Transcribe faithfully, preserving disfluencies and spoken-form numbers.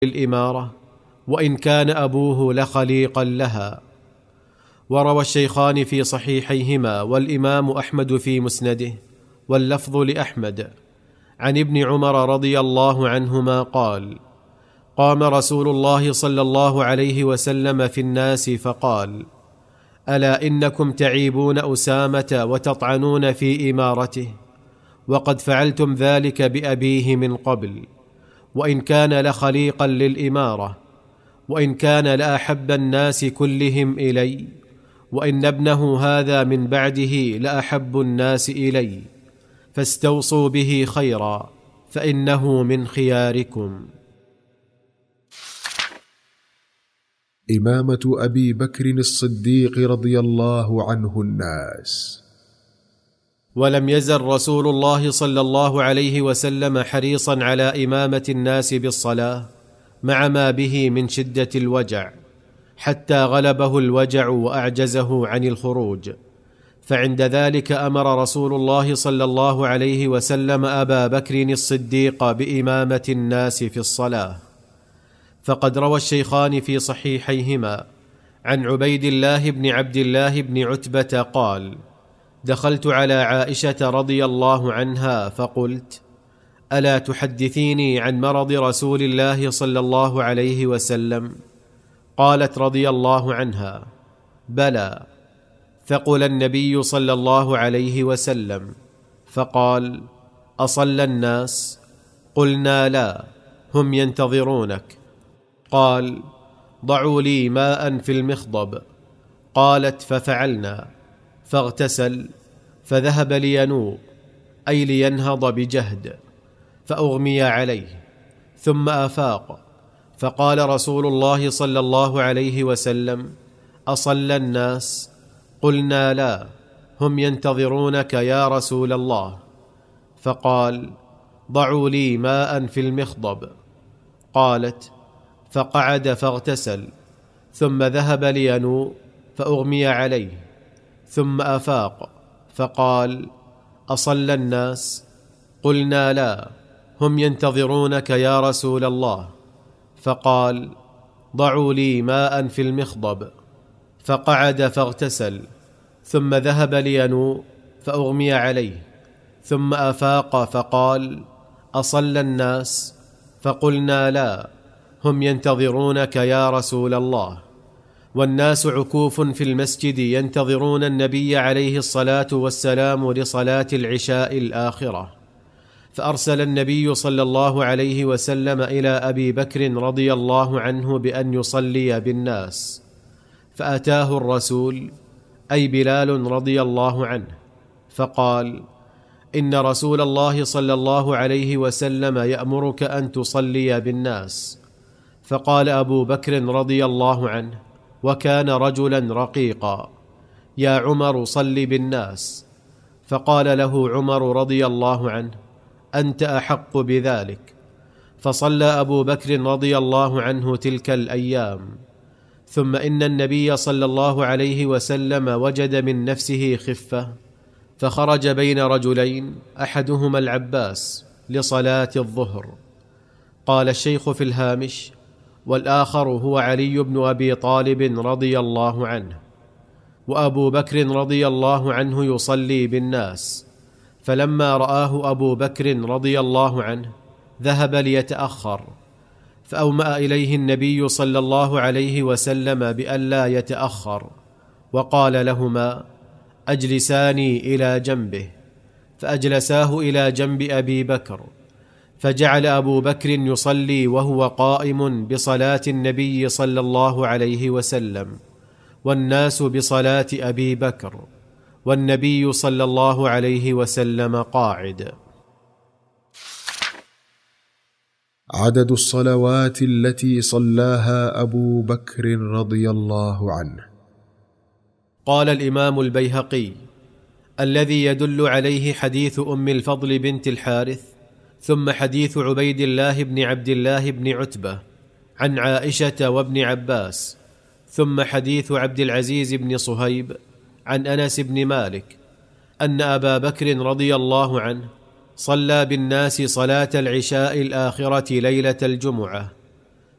الإمارة وإن كان أبوه لخليقا لها. وروى الشيخان في صحيحيهما والإمام أحمد في مسنده واللفظ لأحمد عن ابن عمر رضي الله عنهما قال: قام رسول الله صلى الله عليه وسلم في الناس فقال: ألا إنكم تعيبون أسامة وتطعنون في إمارته، وقد فعلتم ذلك بأبيه من قبل، وإن كان لخليقا للإمارة، وإن كان لأحب الناس كلهم إلي، وإن ابنه هذا من بعده لأحب الناس إلي، فاستوصوا به خيرا فإنه من خياركم. إمامة أبي بكر الصديق رضي الله عنه الناس. ولم يزل رسول الله صلى الله عليه وسلم حريصا على إمامة الناس بالصلاة مع ما به من شدة الوجع، حتى غلبه الوجع وأعجزه عن الخروج، فعند ذلك أمر رسول الله صلى الله عليه وسلم أبا بكر الصديق بإمامة الناس في الصلاة. فقد روى الشيخان في صحيحيهما عن عبيد الله بن عبد الله بن عتبة قال: دخلت على عائشة رضي الله عنها فقلت: ألا تحدثيني عن مرض رسول الله صلى الله عليه وسلم؟ قالت رضي الله عنها: بلى. فقل النبي صلى الله عليه وسلم، فقال: أصلى الناس؟ قلنا لا، هم ينتظرونك. قال: ضعوا لي ماء في المخضب. قالت: ففعلنا، فاغتسل، فذهب لينوء أي لينهض بجهد، فأغمي عليه، ثم أفاق، فقال رسول الله صلى الله عليه وسلم: أصلى الناس؟ قلنا لا، هم ينتظرونك يا رسول الله. فقال: ضعوا لي ماء في المخضب. قالت: فقعد فاغتسل، ثم ذهب لينوء فأغمي عليه، ثم أفاق، فقال: أصلى الناس؟ قلنا لا، هم ينتظرونك يا رسول الله. فقال: ضعوا لي ماء في المخضب. فقعد فاغتسل، ثم ذهب لينوء فأغمي عليه، ثم أفاق، فقال: أصلى الناس؟ فقلنا لا، هم ينتظرونك يا رسول الله. والناس عكوف في المسجد ينتظرون النبي عليه الصلاة والسلام لصلاة العشاء الآخرة. فأرسل النبي صلى الله عليه وسلم إلى أبي بكر رضي الله عنه بأن يصلي بالناس، فأتاه الرسول أي بلال رضي الله عنه، فقال: إن رسول الله صلى الله عليه وسلم يأمرك أن تصلي بالناس. فقال أبو بكر رضي الله عنه، وكان رجلا رقيقا: يا عمر صل بالناس. فقال له عمر رضي الله عنه: أنت أحق بذلك. فصلى أبو بكر رضي الله عنه تلك الأيام. ثم إن النبي صلى الله عليه وسلم وجد من نفسه خفة، فخرج بين رجلين أحدهما العباس لصلاة الظهر. قال الشيخ في الهامش: والآخر هو علي بن أبي طالب رضي الله عنه. وأبو بكر رضي الله عنه يصلي بالناس، فلما رآه أبو بكر رضي الله عنه ذهب ليتأخر، فأومأ إليه النبي صلى الله عليه وسلم بألا يتأخر، وقال لهما: أجلساني إلى جنبه. فأجلساه إلى جنب أبي بكر، فجعل أبو بكر يصلي وهو قائم بصلاة النبي صلى الله عليه وسلم، والناس بصلاة أبي بكر، والنبي صلى الله عليه وسلم قاعد. عدد الصلوات التي صلاها أبو بكر رضي الله عنه. قال الإمام البيهقي: الذي يدل عليه حديث أم الفضل بنت الحارث، ثم حديث عبيد الله بن عبد الله بن عتبة عن عائشة وابن عباس، ثم حديث عبد العزيز بن صهيب عن أنس بن مالك أن أبا بكر رضي الله عنه صلى بالناس صلاة العشاء الآخرة ليلة الجمعة،